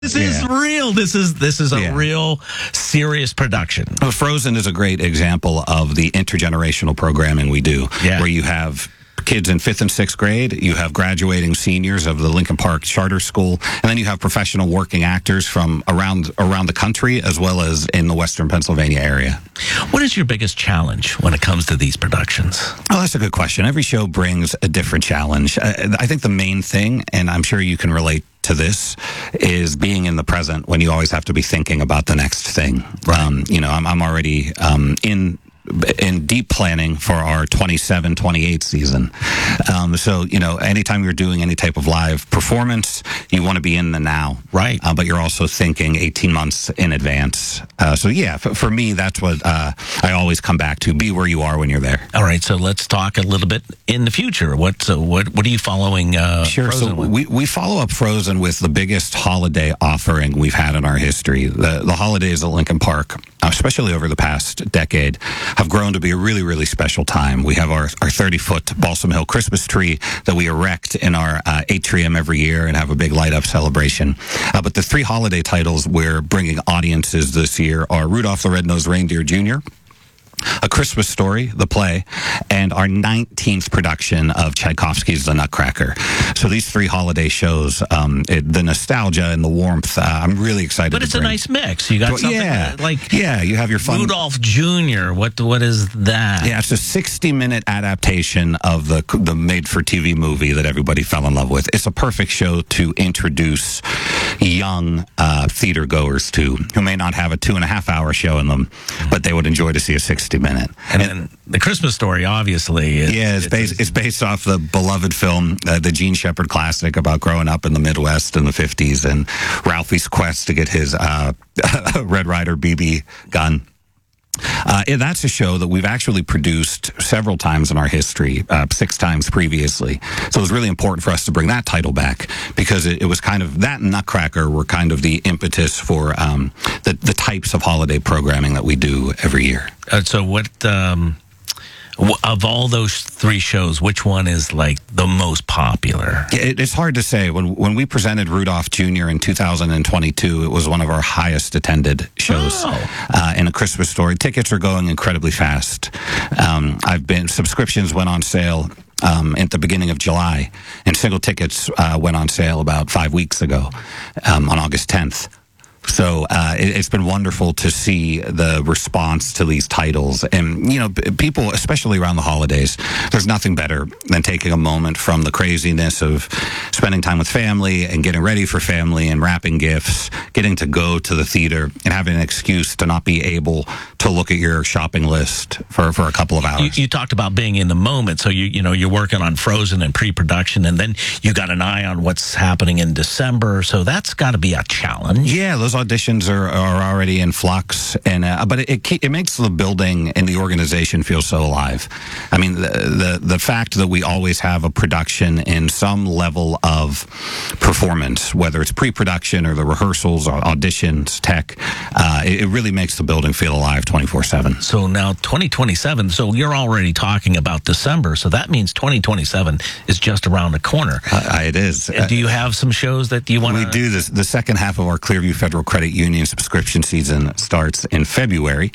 This is real. This is a real serious production. Well, Frozen is a great example of the intergenerational programming we do, where you have kids in 5th and 6th grade, you have graduating seniors of the Lincoln Park Charter School, and then you have professional working actors from around the country as well as in the Western Pennsylvania area. What is your biggest challenge when it comes to these productions? Oh, that's a good question. Every show brings a different challenge. I think the main thing, and I'm sure you can relate to this, is being in the present when you always have to be thinking about the next thing. I'm already in deep planning for our 27-28 season. So, anytime you're doing any type of live performance, you want to be in the now. Right. But you're also thinking 18 months in advance. For me, that's what I always come back to. Be where you are when you're there. All right, so let's talk a little bit in the future. What are you following Sure. Frozen So with? we follow up Frozen with the biggest holiday offering we've had in our history. The holidays at Lincoln Park, especially over the past decade, have grown to be a really, really special time. We have our 30-foot Balsam Hill Christmas tree that we erect in our atrium every year and have a big light-up celebration. But the 3 holiday titles we're bringing audiences this year are Rudolph the Red-Nosed Reindeer Jr., A Christmas Story, the play, and our 19th production of Tchaikovsky's The Nutcracker. So these 3 holiday shows, the nostalgia and the warmth, I'm really excited. But it's a nice mix. You got something you have your fun. Rudolph Jr., what is that? Yeah, it's a 60-minute adaptation of the made-for-TV movie that everybody fell in love with. It's a perfect show to introduce young theater goers to, who may not have a 2.5-hour show in them, but they would enjoy to see a 60-minute. And then the Christmas Story, obviously. It's based off the beloved film, the Gene Shepard classic about growing up in the Midwest in the 50s and Ralphie's quest to get his Red Ryder BB gun. That's a show that we've actually produced several times in our history, 6 times previously. So it was really important for us to bring that title back because it was kind of, that and Nutcracker were kind of the impetus for the types of holiday programming that we do every year. So what... of all those 3 shows, which one is like the most popular? It's hard to say. When we presented Rudolph Jr. in 2022, it was one of our highest attended shows in A Christmas Story. Tickets are going incredibly fast. Subscriptions went on sale at the beginning of July, and single tickets went on sale about 5 weeks ago on August 10th. So it's been wonderful to see the response to these titles. And, people, especially around the holidays, there's nothing better than taking a moment from the craziness of spending time with family and getting ready for family and wrapping gifts, getting to go to the theater and having an excuse to not be able to look at your shopping list for a couple of hours. You talked about being in the moment. So, you're working on Frozen and pre-production, and then you got an eye on what's happening in December. So that's got to be a challenge. Yeah, those auditions are already in flux, and but it makes the building and the organization feel so alive. I mean, the fact that we always have a production in some level of performance, whether it's pre-production or the rehearsals or auditions, tech, it really makes the building feel alive 24/7. So now 2027, so you're already talking about December, so that means 2027 is just around the corner. It is. Do you have some shows that you want to... We do this. The second half of our Clearview Federal Credit Union subscription season starts in February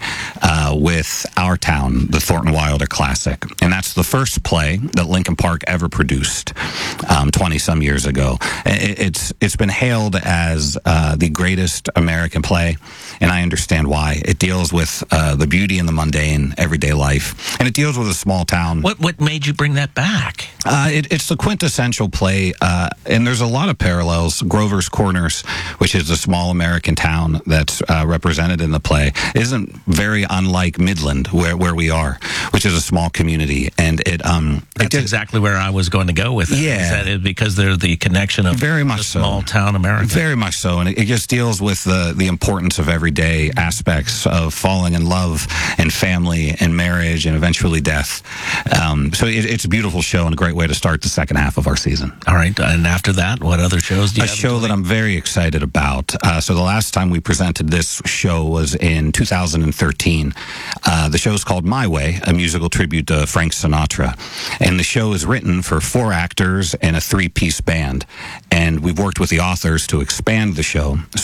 with Our Town, the Thornton Wilder Classic. And that's the first play that Lincoln Park ever produced 20-some years ago. It's been hailed as the greatest American play, and I understand why. It deals with the beauty and the mundane, everyday life, and it deals with a small town. What made you bring that back? It's the quintessential play, and there's a lot of parallels. Grover's Corners, which is a small American town that's represented in the play, isn't very unlike Midland, where we are, which is a small community. And that's exactly where I was going to go with it. Yeah. Is that because they're the connection of very much small town America? Very much so. And it just deals with the importance of everyday aspects of falling in love and family and marriage and eventually death. So it's a beautiful show and a great way to start the second half of our season. All right. And after that, what other shows do you have? A show that I'm very excited about. So the last last time we presented this show was in 2013. The show is called My Way, a musical tribute to Frank Sinatra. And the show is written for 4 actors and a 3-piece band. And we've worked with the authors to expand the show.